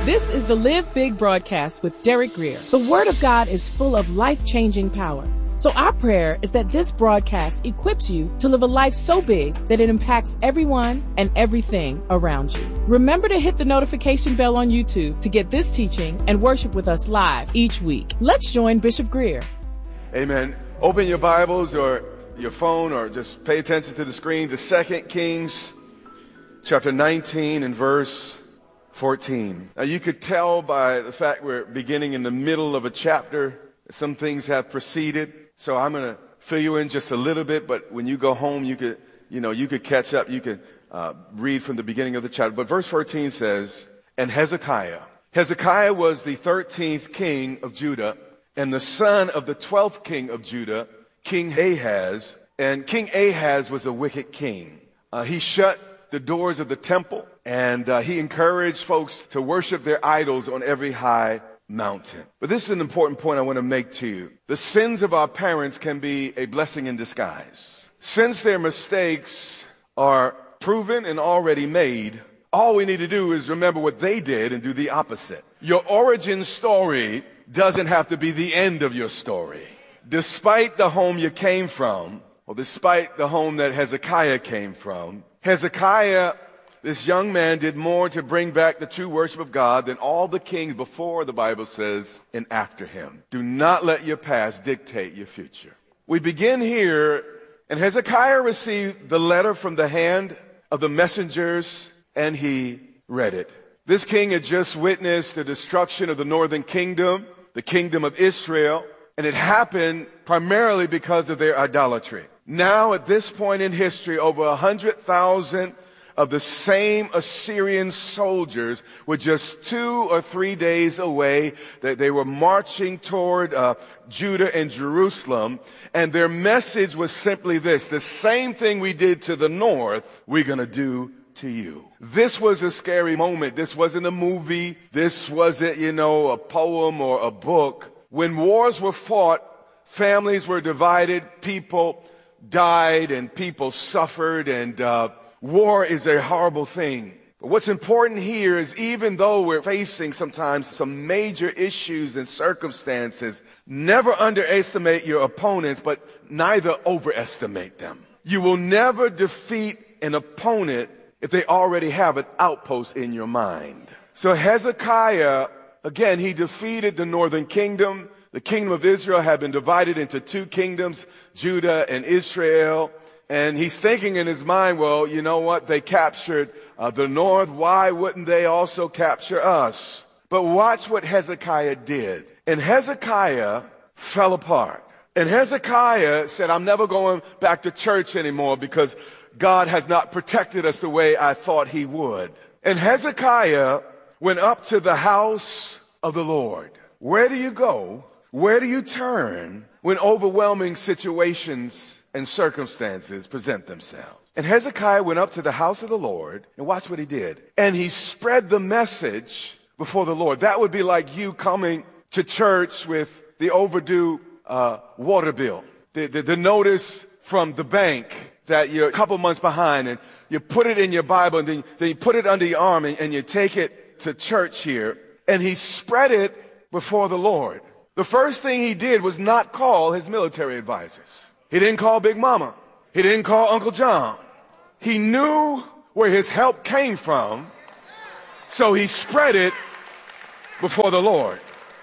This is the Live Big broadcast with Derek Grier. The Word of God is full of life-changing power. So our prayer is that this broadcast equips you to live a life so big that it impacts everyone and everything around you. Remember to hit the notification bell on YouTube to get this teaching and worship with us live each week. Let's join Bishop Grier. Amen. Open your Bibles or your phone or just pay attention to the screens. The 2 Kings chapter 19 and verse 14. Now you could tell by the fact we're beginning in the middle of a chapter that some things have preceded. So I'm going to fill you in just a little bit, but when you go home, you could catch up. You could read from the beginning of the chapter. But verse 14 says, and Hezekiah was the 13th king of Judah and the son of the 12th king of Judah, King Ahaz. And King Ahaz was a wicked king. He shut the doors of the temple, and he encouraged folks to worship their idols on every high mountain. But this is an important point I want to make to you. The sins of our parents can be a blessing in disguise. Since their mistakes are proven and already made, all we need to do is remember what they did and do the opposite. Your origin story doesn't have to be the end of your story. Despite the home you came from, or despite the home that Hezekiah came from, Hezekiah, this young man, did more to bring back the true worship of God than all the kings before, the Bible says, and after him. Do not let your past dictate your future. We begin here, and Hezekiah received the letter from the hand of the messengers, and he read it. This king had just witnessed the destruction of the northern kingdom, the kingdom of Israel, and it happened primarily because of their idolatry. Now, at this point in history, over 100,000 of the same Assyrian soldiers were just 2 or 3 days away. They were marching toward Judah and Jerusalem, and their message was simply this: the same thing we did to the north, we're going to do to you. This was a scary moment. This wasn't a movie. This wasn't, a poem or a book. When wars were fought, families were divided, people died, and people suffered, and war is a horrible thing. But what's important here is, even though we're facing sometimes some major issues and circumstances, never underestimate your opponents, but neither overestimate them. You will never defeat an opponent if they already have an outpost in your mind. So Hezekiah, again, he defeated the northern kingdom. The kingdom of Israel had been divided into 2 kingdoms, Judah and Israel. And he's thinking in his mind, well, you know what? They captured the north. Why wouldn't they also capture us? But watch what Hezekiah did. And Hezekiah fell apart. And Hezekiah said, I'm never going back to church anymore because God has not protected us the way I thought he would. And Hezekiah went up to the house of the Lord. Where do you go? Where do you turn when overwhelming situations and circumstances present themselves? And Hezekiah went up to the house of the Lord, and watch what he did. And he spread the message before the Lord. That would be like you coming to church with the overdue water bill, the notice from the bank that you're a couple months behind, and you put it in your Bible, and then you put it under your arm, and you take it to church here. And he spread it before the Lord. The first thing he did was not call his military advisors. He didn't call Big Mama. He didn't call Uncle John. He knew where his help came from, so he spread it before the Lord.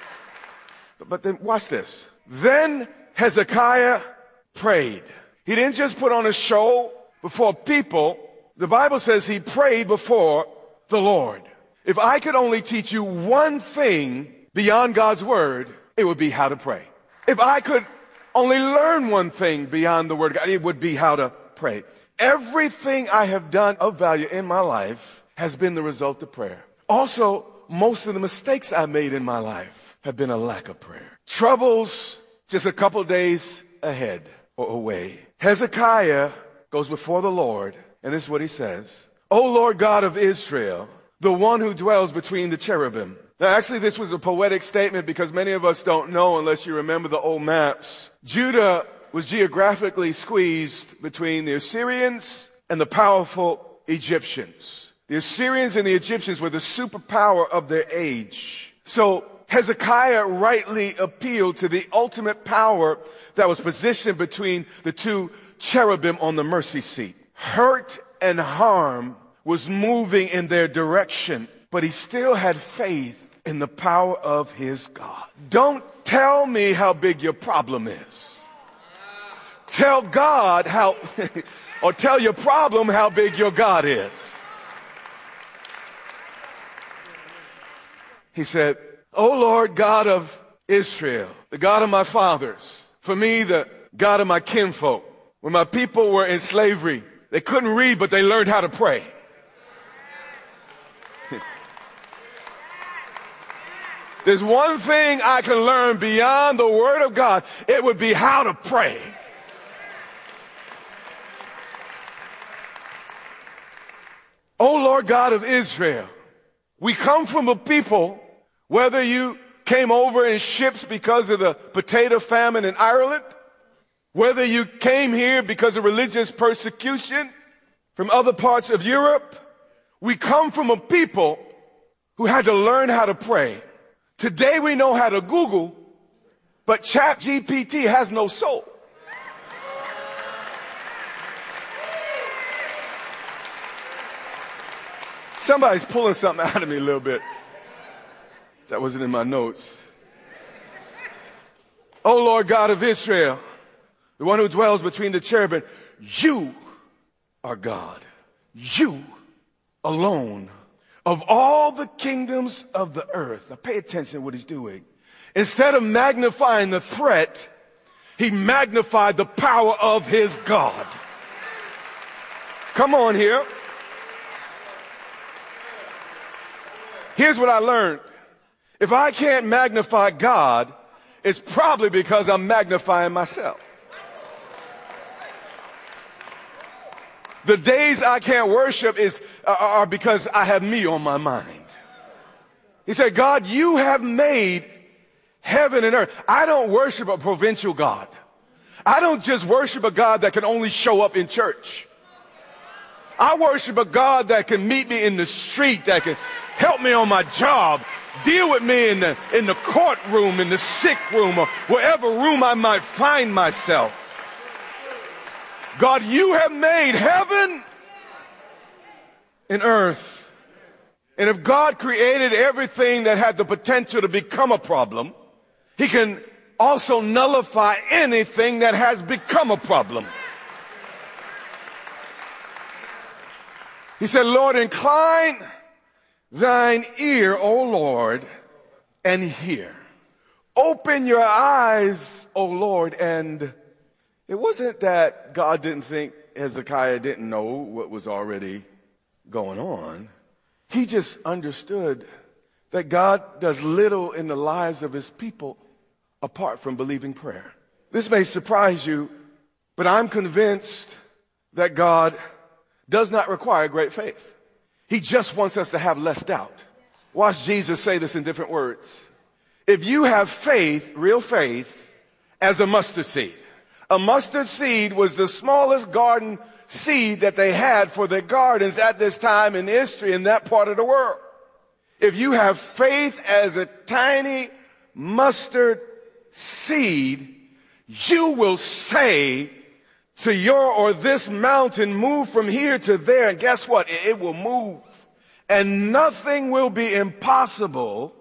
But then watch this. Then Hezekiah prayed. He didn't just put on a show before people. The Bible says he prayed before the Lord. If I could only teach you one thing beyond God's word, it would be how to pray. If I could only learn one thing beyond the word of God, it would be how to pray. Everything I have done of value in my life has been the result of prayer. Also, most of the mistakes I made in my life have been a lack of prayer. Troubles just a couple days ahead or away. Hezekiah goes before the Lord, and this is what he says. O Lord God of Israel, the one who dwells between the cherubim. Now, actually, this was a poetic statement because many of us don't know unless you remember the old maps. Judah was geographically squeezed between the Assyrians and the powerful Egyptians. The Assyrians and the Egyptians were the superpower of their age. So Hezekiah rightly appealed to the ultimate power that was positioned between the two cherubim on the mercy seat. Hurt and harm was moving in their direction, but he still had faith in the power of his God. Don't tell me how big your problem is. Tell God how, or tell your problem how big your God is. He said, "O Lord God of Israel, the God of my fathers, for me, the God of my kinfolk." When my people were in slavery, they couldn't read, but they learned how to pray. There's one thing I can learn beyond the Word of God, it would be how to pray. O Lord God of Israel, we come from a people, whether you came over in ships because of the potato famine in Ireland, whether you came here because of religious persecution from other parts of Europe, we come from a people who had to learn how to pray. Today we know how to Google, but ChatGPT has no soul. Somebody's pulling something out of me a little bit. That wasn't in my notes. O Lord God of Israel, the one who dwells between the cherubim, you are God. You alone of all the kingdoms of the earth. Now pay attention to what he's doing. Instead of magnifying the threat, he magnified the power of his God. Come on here. Here's what I learned. If I can't magnify God, it's probably because I'm magnifying myself. The days I can't worship are because I have me on my mind. He said, God, you have made heaven and earth. I don't worship a provincial God. I don't just worship a God that can only show up in church. I worship a God that can meet me in the street, that can help me on my job, deal with me in the courtroom, in the sick room, or wherever room I might find myself. God, you have made heaven and earth. And if God created everything that had the potential to become a problem, he can also nullify anything that has become a problem. He said, Lord, incline thine ear, O Lord, and hear. Open your eyes, O Lord, and it wasn't that God didn't think Hezekiah didn't know what was already going on. He just understood that God does little in the lives of his people apart from believing prayer. This may surprise you, but I'm convinced that God does not require great faith. He just wants us to have less doubt. Watch Jesus say this in different words. If you have faith, real faith, as a mustard seed. A mustard seed was the smallest garden seed that they had for their gardens at this time in history in that part of the world. If you have faith as a tiny mustard seed, you will say to your or this mountain, move from here to there, and guess what? It will move. And nothing will be impossible